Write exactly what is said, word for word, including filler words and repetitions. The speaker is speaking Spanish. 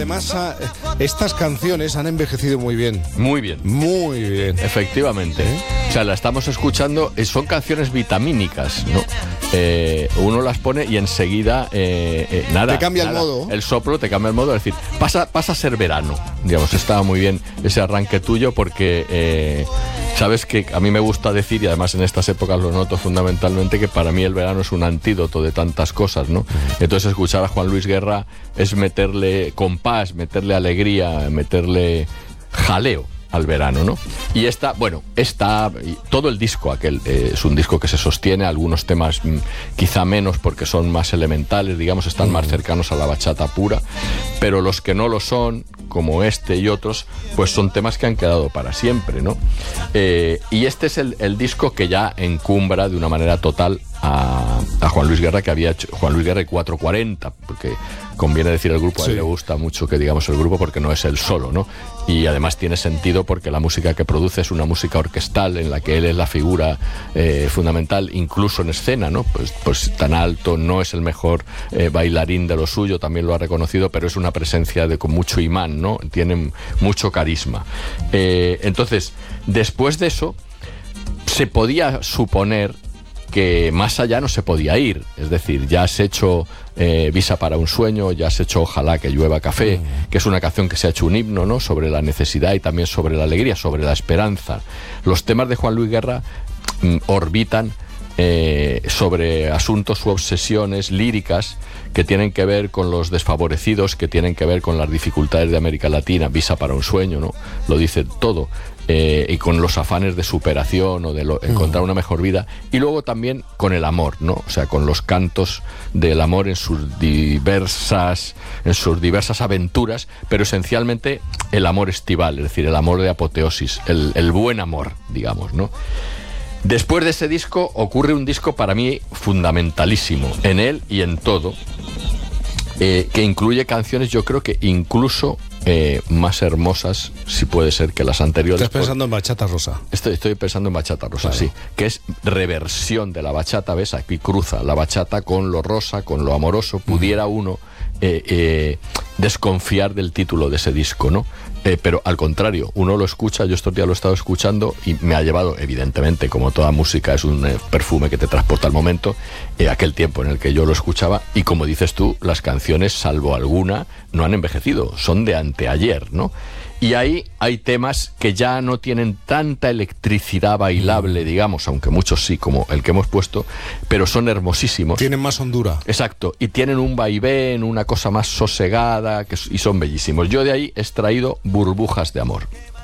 Además, a, estas canciones han envejecido muy bien. Muy bien. Muy bien. Efectivamente. ¿Eh? O sea, la estamos escuchando, son canciones vitamínicas, ¿no? Eh, uno las pone y enseguida, eh, eh, nada. Te cambia nada. el modo. El soplo te cambia el modo, es decir, pasa, pasa a ser verano. Digamos, estaba muy bien ese arranque tuyo porque, eh, sabes que a mí me gusta decir, y además en estas épocas lo noto fundamentalmente, que para mí el verano es un antídoto de tantas cosas, ¿no? Entonces escuchar a Juan Luis Guerra es meterle compás, meterle alegría, meterle jaleo al verano, ¿no? Y esta, bueno, esta, todo el disco aquel eh, es un disco que se sostiene, algunos temas mm, quizá menos porque son más elementales, digamos, están más cercanos a la bachata pura, pero los que no lo son, como este y otros, pues son temas que han quedado para siempre, ¿no? Eh, y este es el, el disco que ya encumbra de una manera total a, a Juan Luis Guerra, que había hecho Juan Luis Guerra y cuatro cuarenta, porque conviene decir el grupo, a él sí le gusta mucho que digamos el grupo porque no es él solo, ¿no? Y además tiene sentido porque la música que produce es una música orquestal en la que él es la figura eh, fundamental, incluso en escena, ¿no? Pues, pues tan alto, no es el mejor eh, bailarín de lo suyo, también lo ha reconocido, pero es una presencia de, con mucho imán, ¿no? Tiene mucho carisma. Eh, entonces, después de eso, se podía suponer que más allá no se podía ir, es decir, ya has hecho eh, Visa para un sueño, ya has hecho Ojalá que llueva café, que es una canción que se ha hecho un himno, ¿no? Sobre la necesidad y también sobre la alegría, sobre la esperanza. Los temas de Juan Luis Guerra mm, orbitan eh, sobre asuntos u obsesiones líricas que tienen que ver con los desfavorecidos, que tienen que ver con las dificultades de América Latina. Visa para un sueño, ¿no? Lo dice todo. Eh, y con los afanes de superación o de lo, encontrar una mejor vida, y luego también con el amor, ¿no? O sea, con los cantos del amor en sus diversas en sus diversas aventuras, pero esencialmente el amor estival, es decir, el amor de apoteosis, el, el buen amor, digamos, ¿no? Después de ese disco ocurre un disco para mí fundamentalísimo en él y en todo, eh, que incluye canciones, yo creo que incluso Eh, más hermosas, si puede ser, que las anteriores. Estás pensando en Bachata Rosa. Estoy, estoy pensando en Bachata Rosa, claro. Sí, que es reversión de la bachata, ¿ves? Aquí cruza la bachata con lo rosa, con lo amoroso. Pudiera uno eh, eh, desconfiar del título de ese disco, ¿no? Eh, pero al contrario, uno lo escucha, yo estos días lo he estado escuchando y me ha llevado, evidentemente, como toda música es un eh, perfume que te transporta al momento, eh, aquel tiempo en el que yo lo escuchaba, y como dices tú, las canciones, salvo alguna, no han envejecido, son de anteayer, ¿no? Y ahí hay temas que ya no tienen tanta electricidad bailable, digamos, aunque muchos sí, como el que hemos puesto, pero son hermosísimos. Tienen más hondura. Exacto, y tienen un vaivén, una cosa más sosegada, que, y son bellísimos. Yo de ahí he extraído Burbujas de amor.